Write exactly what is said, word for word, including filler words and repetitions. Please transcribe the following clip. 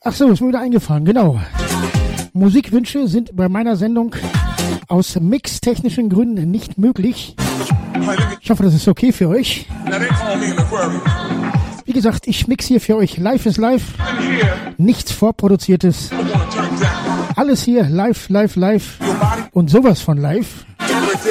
Ach so, ist mir wieder eingefallen, genau. Musikwünsche sind bei meiner Sendung aus mixtechnischen Gründen nicht möglich. Ich hoffe, das ist okay für euch. Wie gesagt, ich mix hier für euch. Live ist live. Nichts vorproduziertes. Alles hier live, live, live. Und sowas von live.